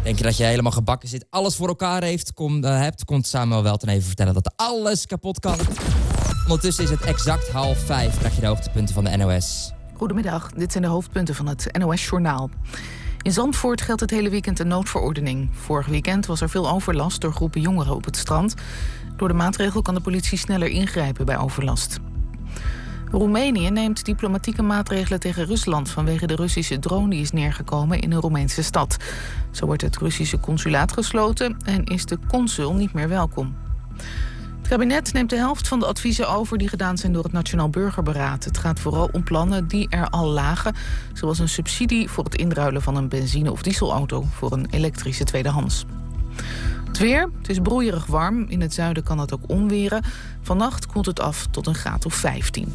Denk je dat je helemaal gebakken zit, alles voor elkaar komt Samuel wel ten even vertellen dat alles kapot kan. Ondertussen is het exact 4:30. Krijg je de hoogtepunten van de NOS. Goedemiddag, dit zijn de hoofdpunten van het NOS-journaal. In Zandvoort geldt het hele weekend een noodverordening. Vorig weekend was er veel overlast door groepen jongeren op het strand. Door de maatregel kan de politie sneller ingrijpen bij overlast. Roemenië neemt diplomatieke maatregelen tegen Rusland vanwege de Russische drone die is neergekomen in een Roemeense stad. Zo wordt het Russische consulaat gesloten en is de consul niet meer welkom. Het kabinet neemt de helft van de adviezen over die gedaan zijn door het Nationaal Burgerberaad. Het gaat vooral om plannen die er al lagen, zoals een subsidie voor het inruilen van een benzine- of dieselauto voor een elektrische tweedehands. Het weer, het is broeierig warm. In het zuiden kan het ook onweren. Vannacht koelt het af tot een graad of 15.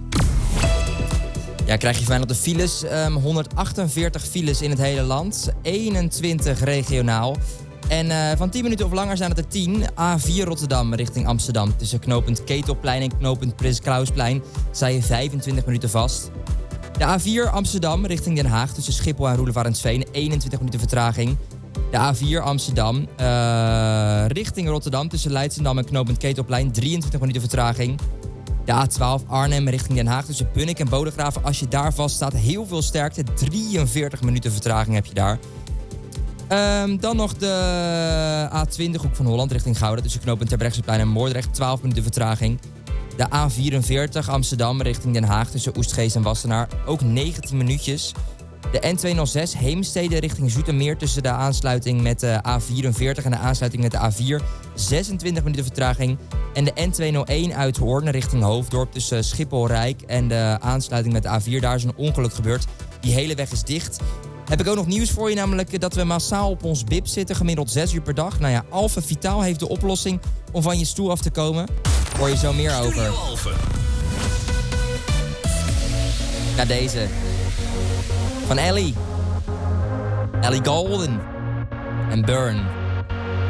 Ja, krijg je fijn op de files. 148 files in het hele land. 21 regionaal. En van 10 minuten of langer zijn het er 10. A4 Rotterdam richting Amsterdam. Tussen knooppunt Ketelplein en knooppunt Prins Klausplein sta je 25 minuten vast. De A4 Amsterdam richting Den Haag. Tussen Schiphol en Roelevarensveen. 21 minuten vertraging. De A4 Amsterdam richting Rotterdam. Tussen Leidschendam en knooppunt Ketelplein. 23 minuten vertraging. De A12 Arnhem richting Den Haag. Tussen Bunnik en Bodegraven. Als je daar vast staat, heel veel sterkte. 43 minuten vertraging heb je daar. Dan nog de A20 Hoek van Holland richting Gouda. Tussen knooppunt Terbrechtseplein en Moordrecht. 12 minuten vertraging. De A44 Amsterdam richting Den Haag. Tussen Oestgeest en Wassenaar. Ook 19 minuutjes. De N206 Heemstede richting Zoetermeer. Tussen de aansluiting met de A44 en de aansluiting met de A4. 26 minuten vertraging. En de N201 uit Hoorn richting Hoofddorp. Tussen Schiphol-Rijk en de aansluiting met de A4. Daar is een ongeluk gebeurd. Die hele weg is dicht. Heb ik ook nog nieuws voor je, namelijk dat we massaal op ons bib zitten, gemiddeld 6 uur per dag. Nou ja, Alpha Vitaal heeft de oplossing om van je stoel af te komen. Hoor je zo meer over. Ja, deze. Van Ellie. Ellie Golden. En Burn.